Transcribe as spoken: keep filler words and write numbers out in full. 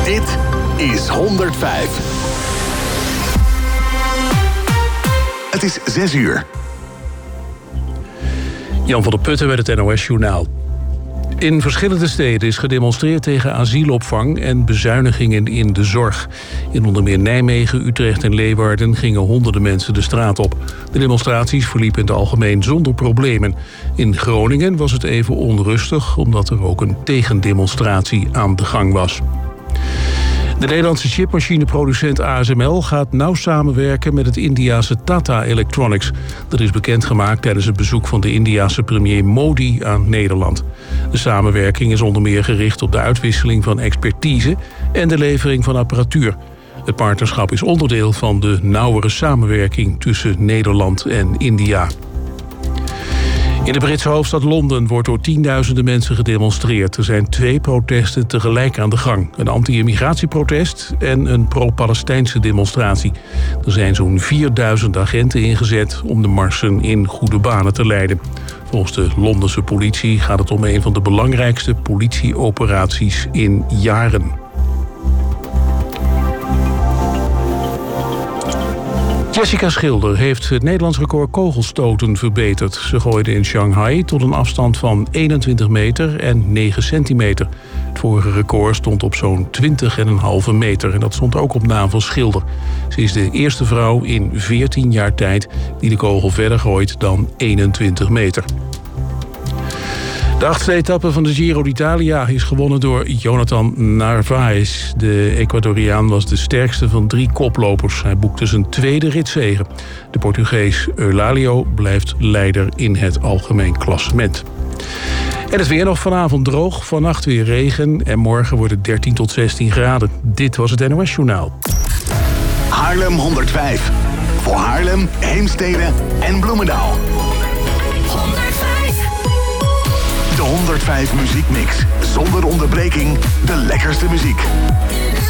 Dit is honderdvijf. Het is zes uur. Jan van der Putten met het N O S-journaal. In verschillende steden is gedemonstreerd tegen asielopvang en bezuinigingen in de zorg. In onder meer Nijmegen, Utrecht en Leeuwarden gingen honderden mensen de straat op. De demonstraties verliepen in het algemeen zonder problemen. In Groningen was het even onrustig, omdat er ook een tegendemonstratie aan de gang was. De Nederlandse chipmachineproducent A S M L gaat nauw samenwerken met het Indiase Tata Electronics. Dat is bekendgemaakt tijdens het bezoek van de Indiase premier Modi aan Nederland. De samenwerking is onder meer gericht op de uitwisseling van expertise en de levering van apparatuur. Het partnerschap is onderdeel van de nauwere samenwerking tussen Nederland en India. In de Britse hoofdstad Londen wordt door tienduizenden mensen gedemonstreerd. Er zijn twee protesten tegelijk aan de gang. Een anti-immigratieprotest en een pro-Palestijnse demonstratie. Er zijn zo'n vierduizend agenten ingezet om de marsen in goede banen te leiden. Volgens de Londense politie gaat het om een van de belangrijkste politieoperaties in jaren. Jessica Schilder heeft het Nederlands record kogelstoten verbeterd. Ze gooide in Shanghai tot een afstand van eenentwintig meter en negen centimeter. Het vorige record stond op zo'n twintig komma vijf meter. En dat stond ook op naam van Schilder. Ze is de eerste vrouw in veertien jaar tijd die de kogel verder gooit dan eenentwintig meter. De achtste etappe van de Giro d'Italia is gewonnen door Jonathan Narvaez. De Ecuadoriaan was de sterkste van drie koplopers. Hij boekte zijn tweede ritzege. De Portugees Eulalio blijft leider in het algemeen klassement. En het weer nog vanavond droog, vannacht weer regen en morgen wordt het dertien tot zestien graden. Dit was het N O S-journaal. Haarlem honderdvijf. Voor Haarlem, Heemstede en Bloemendaal. De honderdvijf muziekmix. Zonder onderbreking de lekkerste muziek.